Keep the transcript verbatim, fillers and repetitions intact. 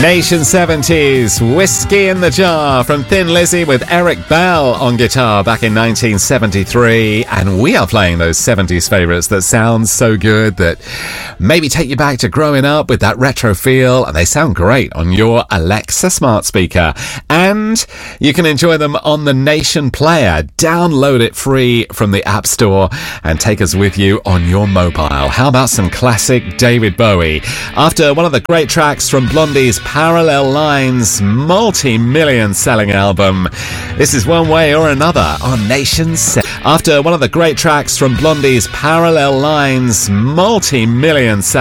Nation seventies, Whiskey in the Jar from Thin Lizzy with Eric Bell on guitar back in nineteen seventy-three. And we are playing those seventies favourites that sound so good that maybe take you back to growing up with that retro feel. And they sound great on your Alexa smart speaker. And you can enjoy them on the Nation Player. Download it free from the App Store and take us with you on your mobile. How about some classic David Bowie? After one of the great tracks from Blondie's Parallel Lines multi-million selling album, this is One Way or Another on Nation seven. After one of the great tracks from Blondie's Parallel Lines multi-million selling